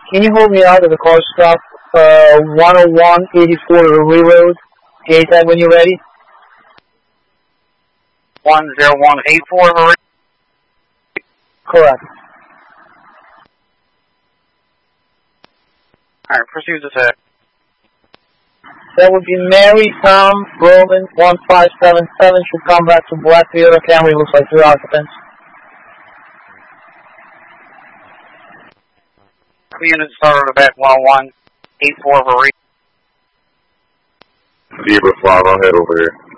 Can you hold me out of the car stop 10184 Railroad, ATAG when you're ready? 10184, hurry. Correct. Alright, proceed to attack. That would be Mary Tom Roman 1577. Should come back to Black Theater. Camry looks like 3 occupants. Unit started back 10184, hurry. Zebra 5, I'll head over here.